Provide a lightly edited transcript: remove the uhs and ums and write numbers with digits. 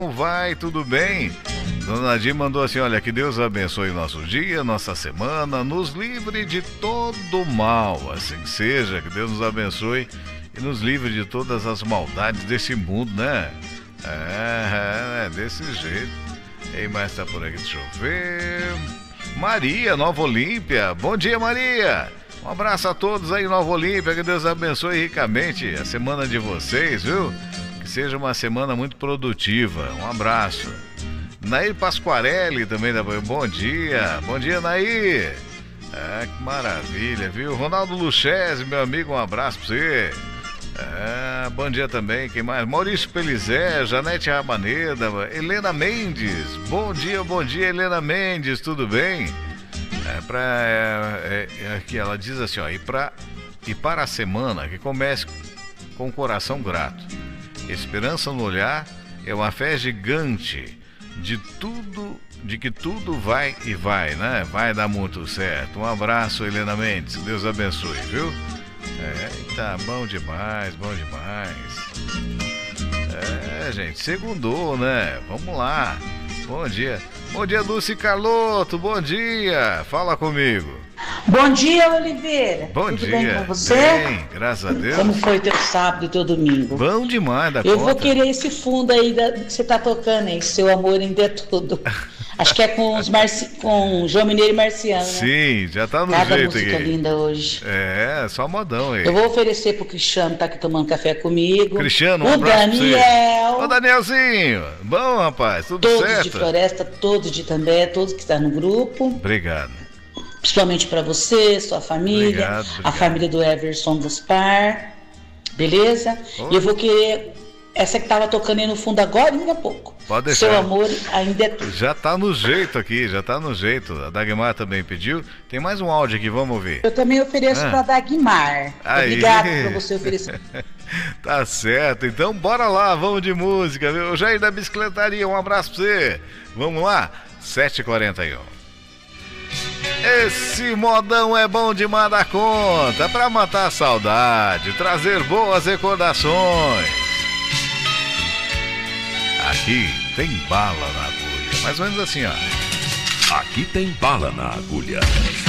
Como vai? Tudo bem? Dona Nadir mandou assim, olha, que Deus abençoe o nosso dia, nossa semana, nos livre de todo mal, assim seja, que Deus nos abençoe e nos livre de todas as maldades desse mundo, né? É desse jeito. Quem mais tá por aqui? Deixa eu ver. Maria, Nova Olímpia. Bom dia, Maria. Um abraço a todos aí, Nova Olímpia. Que Deus abençoe ricamente a semana de vocês, viu? Que seja uma semana muito produtiva. Um abraço. Nair Pasquarelli também. Bom dia. Bom dia, Nair. Que maravilha, viu? Ronaldo Luchese, meu amigo, um abraço pra você. Bom dia também, quem mais? Maurício Pelizé, Janete Rabaneda, Helena Mendes. Bom dia, Helena Mendes, tudo bem? Aqui ela diz assim, ó, e para a semana que comece com o coração grato. Esperança no olhar é uma fé gigante de que tudo vai e vai, né? Vai dar muito certo. Um abraço, Helena Mendes, que Deus abençoe, viu? Tá bom demais, bom demais. Gente, segundou, né? Vamos lá. Bom dia, Lúcia Carlotto, bom dia. Fala comigo. Bom dia, Oliveira. Bom Tudo dia. bem com você? Bem, graças a Deus. Como foi teu sábado e teu domingo? Bom demais da Eu conta. vou querer esse fundo aí que você tá tocando aí, Seu Amor Ainda É Tudo. Acho que é com João Mineiro e Marciano, né? Sim, já tá no Cada jeito música aqui. linda hoje. Só modão aí. Eu vou oferecer pro Cristiano, tá aqui tomando café comigo. Cristiano, um o abraço Daniel. pra você. Ô, Danielzinho. Bom, rapaz, tudo todos certo? De Floresta, todos de Itambé, todos que estão no grupo. Obrigado. Principalmente para você, sua família, Obrigado. a família do Everson Gaspar, beleza? E eu vou querer essa que tava tocando aí no fundo agora, ainda há pouco. Pode deixar. Seu Amor Ainda É Tudo. Já tá no jeito aqui, já tá no jeito. A Dagmar também pediu. Tem mais um áudio aqui, vamos ouvir. Eu também ofereço para Dagmar. Aí. Obrigada por você oferecer. Tá certo, então bora lá, vamos de música, viu? O Jair da Bicicletaria, um abraço pra você. Vamos lá, 7h41. Esse modão é bom demais da conta, pra matar a saudade, trazer boas recordações. Aqui tem bala na agulha, mais ou menos assim, ó. Aqui tem bala na agulha.